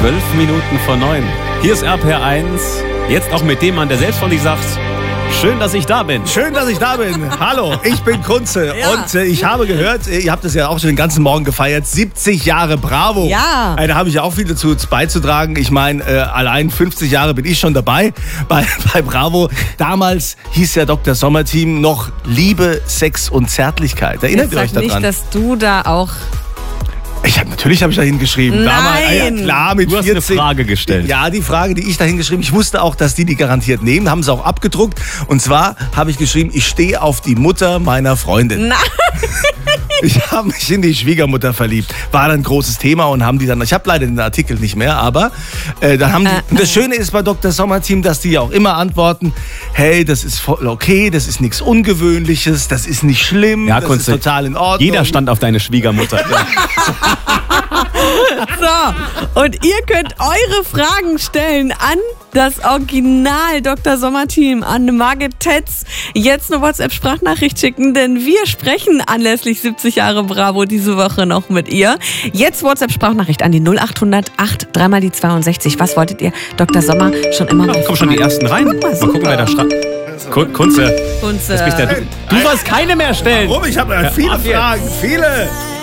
12 Minuten vor 9. Hier ist RPR1. Jetzt auch mit dem Mann, der selbst von sich sagt: Schön, dass ich da bin. Schön, dass ich da bin. Hallo, ich bin Kunze. Ja. Und ich habe gehört, ihr habt es ja auch schon den ganzen Morgen gefeiert, 70 Jahre Bravo. Ja. Da habe ich ja auch viel dazu beizutragen. Ich meine, allein 50 Jahre bin ich schon dabei bei Bravo. Damals hieß ja Dr. Sommer-Team noch Liebe, Sex und Zärtlichkeit. Erinnert ihr euch Sag daran? nicht, dass du da auch... Natürlich habe ich da hingeschrieben. Nein. Damals, ja, klar, mit Du hast 40. eine Frage gestellt. Ja, die Frage, die ich da hingeschrieben, ich wusste auch, dass die garantiert nehmen, haben sie auch abgedruckt. Und zwar habe ich geschrieben, ich stehe auf die Mutter meiner Freundin. Nein. Ich habe mich in die Schwiegermutter verliebt. War dann ein großes Thema und haben die dann, ich habe leider den Artikel nicht mehr, aber dann haben die, und das Schöne ist bei Dr. Sommer-Team, dass die ja auch immer antworten, hey, das ist voll okay, das ist nichts Ungewöhnliches, das ist nicht schlimm, Ja, das Kunze, ist total in Ordnung. Jeder stand auf deine Schwiegermutter. So, und ihr könnt eure Fragen stellen an das Original Dr. Sommer-Team, an Margit Tetz. Jetzt eine WhatsApp-Sprachnachricht schicken, denn wir sprechen anlässlich 70 Jahre Bravo diese Woche noch mit ihr. Jetzt WhatsApp-Sprachnachricht an die 0800 8 3 mal die 62. Was wolltet ihr Dr. Sommer schon immer mal Komm schon die ersten rein. Guck mal, Gucken, wer da schreibt. Kunze. Kunze. Du sollst keine mehr stellen. Warum? Ich habe viele Fragen, viele.